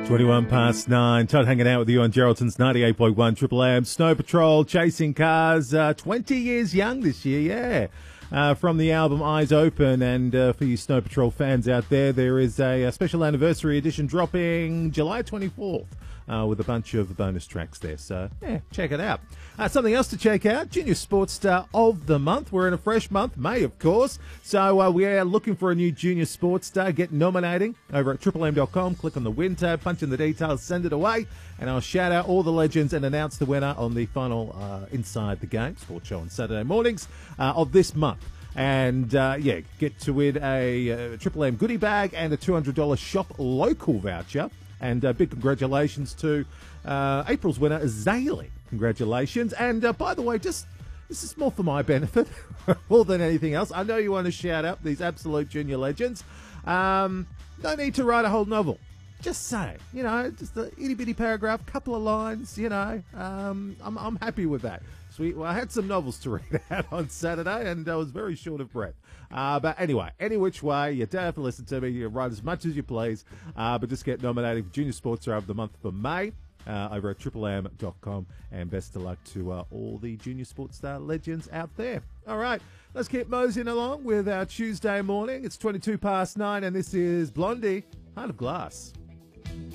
21 past 9. Todd hanging out with you on Geraldton's 98.1 Triple M. Snow Patrol, Chasing Cars, 20 years young this year, yeah. From the album Eyes Open, and for you Snow Patrol fans out there, there is a special anniversary edition dropping July 24th. With a bunch of bonus tracks there. So, yeah, check it out. Something else to check out, Junior Sports Star of the Month. We're in a fresh month, May, of course. So, we are looking for a new Junior Sports Star. Get nominating over at triplem.com. Click on the win tab, punch in the details, send it away, and I'll shout out all the legends and announce the winner on the final Inside the Game sports show on Saturday mornings of this month. And, yeah, get to win a Triple M goodie bag and a $200 shop local voucher. And big congratulations to April's winner, Zaylee. Congratulations. And by the way, this is more for my benefit more than anything else. I know you want to shout out these absolute junior legends. No need to write a whole novel. Just say, just a itty-bitty paragraph, couple of lines, I'm happy with that. Sweet. Well, I had some novels to read out on Saturday, and I was very short of breath. But anyway, any which way, you don't have to listen to me. You write as much as you please, but just get nominated for Junior Sports Star of the Month for May over at triplem.com. And best of luck to all the Junior Sports Star legends out there. All right, let's keep moseying along with our Tuesday morning. It's 22 past 9, and this is Blondie, Heart of Glass.